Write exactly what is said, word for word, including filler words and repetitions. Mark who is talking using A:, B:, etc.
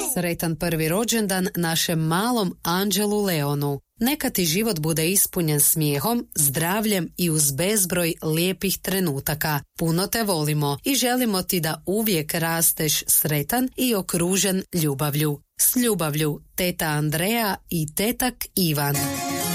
A: Sretan prvi rođendan našem malom anđelu Leonu. Neka ti život bude ispunjen smijehom, zdravljem i uz bezbroj lijepih trenutaka. Puno te volimo i želimo ti da uvijek rasteš sretan i okružen ljubavlju. S ljubavlju, teta Andreja i tetak Ivan.